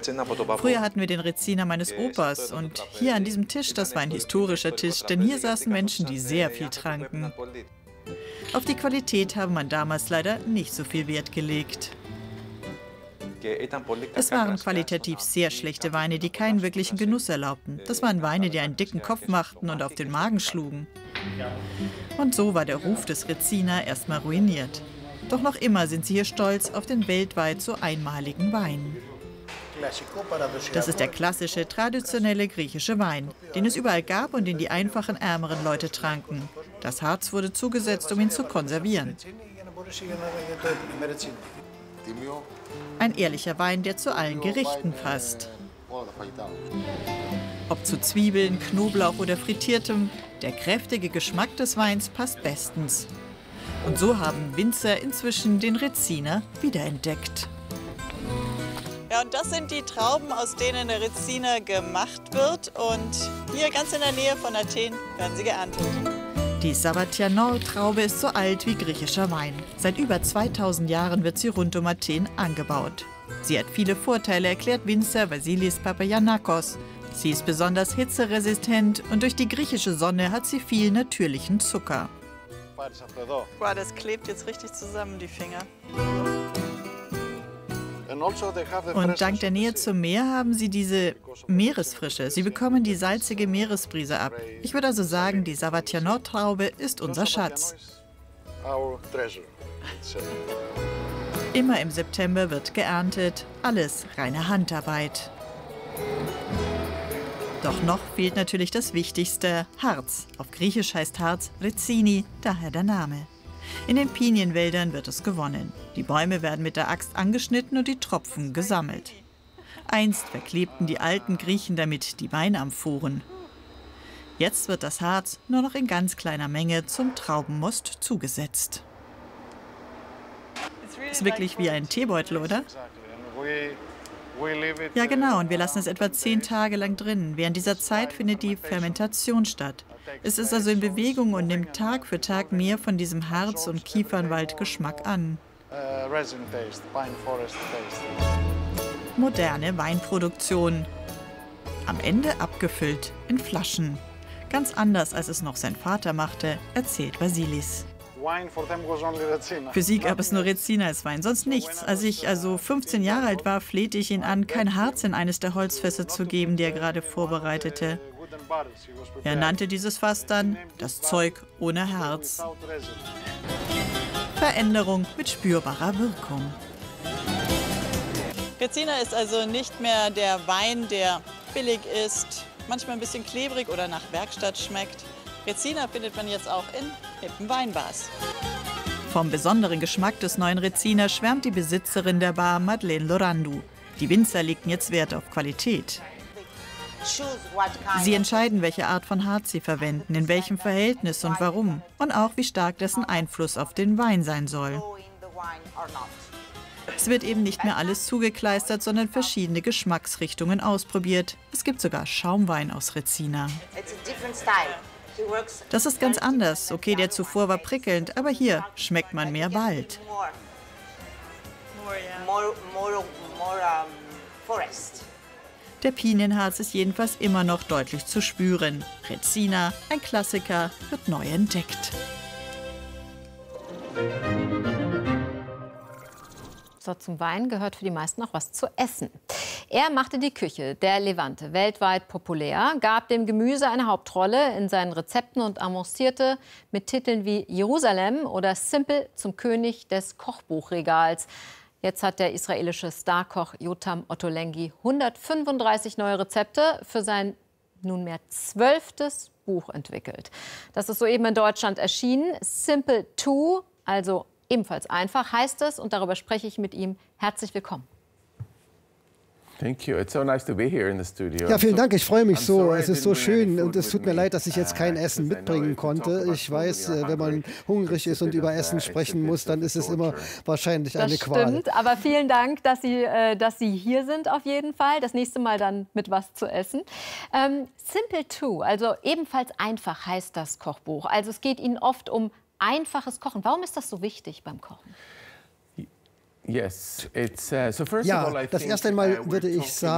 Früher hatten wir den Rezina meines Opas und hier an diesem Tisch, das war ein historischer Tisch, denn hier saßen Menschen, die sehr viel tranken. Auf die Qualität habe man damals leider nicht so viel Wert gelegt. Es waren qualitativ sehr schlechte Weine, die keinen wirklichen Genuss erlaubten. Das waren Weine, die einen dicken Kopf machten und auf den Magen schlugen. Und so war der Ruf des Rezina erstmal ruiniert. Doch noch immer sind sie hier stolz auf den weltweit so einmaligen Wein. Das ist der klassische, traditionelle griechische Wein, den es überall gab und den die einfachen, ärmeren Leute tranken. Das Harz wurde zugesetzt, um ihn zu konservieren. Ein ehrlicher Wein, der zu allen Gerichten passt. Ob zu Zwiebeln, Knoblauch oder Frittiertem, der kräftige Geschmack des Weins passt bestens. Und so haben Winzer inzwischen den Rezina wiederentdeckt. Ja, und das sind die Trauben, aus denen der Rezina gemacht wird. Und hier ganz in der Nähe von Athen werden sie geerntet. Die Savatianou-Traube ist so alt wie griechischer Wein. Seit über 2000 Jahren wird sie rund um Athen angebaut. Sie hat viele Vorteile, erklärt Winzer Vasilis Papagiannakos. Sie ist besonders hitzeresistent und durch die griechische Sonne hat sie viel natürlichen Zucker. Wow, das klebt jetzt richtig zusammen, die Finger. Und dank der Nähe zum Meer haben sie diese Meeresfrische. Sie bekommen die salzige Meeresbrise ab. Ich würde also sagen, die Savatianou-Traube ist unser Schatz. Immer im September wird geerntet, alles reine Handarbeit. Doch noch fehlt natürlich das Wichtigste, Harz. Auf Griechisch heißt Harz Rezini, daher der Name. In den Pinienwäldern wird es gewonnen. Die Bäume werden mit der Axt angeschnitten und die Tropfen gesammelt. Einst verklebten die alten Griechen damit die Weinamphoren. Jetzt wird das Harz nur noch in ganz kleiner Menge zum Traubenmost zugesetzt. Ist wirklich wie ein Teebeutel, oder? Ja, genau, und wir lassen es etwa 10 Tage lang drin. Während dieser Zeit findet die Fermentation statt. Es ist also in Bewegung und nimmt Tag für Tag mehr von diesem Harz- und Kiefernwaldgeschmack an. Moderne Weinproduktion. Am Ende abgefüllt in Flaschen. Ganz anders, als es noch sein Vater machte, erzählt Vasilis. Für sie gab es nur Rezina als Wein, sonst nichts. Als ich 15 Jahre alt war, flehte ich ihn an, kein Harz in eines der Holzfässer zu geben, die er gerade vorbereitete. Er nannte dieses Fass dann das Zeug ohne Herz. Veränderung mit spürbarer Wirkung. Rezina ist also nicht mehr der Wein, der billig ist, manchmal ein bisschen klebrig oder nach Werkstatt schmeckt. Rezina findet man jetzt auch in hippen Weinbars. Vom besonderen Geschmack des neuen Rezina schwärmt die Besitzerin der Bar, Madeleine Lorandu. Die Winzer legten jetzt Wert auf Qualität. Sie entscheiden, welche Art von Harz sie verwenden, in welchem Verhältnis und warum. Und auch, wie stark dessen Einfluss auf den Wein sein soll. Es wird eben nicht mehr alles zugekleistert, sondern verschiedene Geschmacksrichtungen ausprobiert. Es gibt sogar Schaumwein aus Rezina. Das ist ganz anders. Okay, der zuvor war prickelnd, aber hier schmeckt man mehr Wald. Der Pinienharz ist jedenfalls immer noch deutlich zu spüren. Rezina, ein Klassiker, wird neu entdeckt. So, zum Wein gehört für die meisten auch was zu essen. Er machte die Küche der Levante weltweit populär, gab dem Gemüse eine Hauptrolle in seinen Rezepten und avancierte mit Titeln wie Jerusalem oder Simple zum König des Kochbuchregals. Jetzt hat der israelische Starkoch Yotam Ottolenghi 135 neue Rezepte für sein nunmehr 12. Buch entwickelt. Das ist soeben in Deutschland erschienen. Simple 2, also ebenfalls einfach, heißt es. Und darüber spreche ich mit ihm. Herzlich willkommen. Thank you. It's so nice to be here in the studio. Ja, vielen Dank. Ich freue mich so. Es ist so schön und es tut mir leid, dass ich jetzt kein Essen mitbringen konnte. Ich weiß, wenn man hungrig ist und über Essen sprechen muss, dann ist es immer wahrscheinlich eine Qual. Das stimmt, aber vielen Dank, dass Sie hier sind auf jeden Fall. Das nächste Mal dann mit was zu essen. Simple 2, also ebenfalls einfach heißt das Kochbuch. Also es geht Ihnen oft um einfaches Kochen. Warum ist das so wichtig beim Kochen? Ja, das erste einmal würde ich sagen,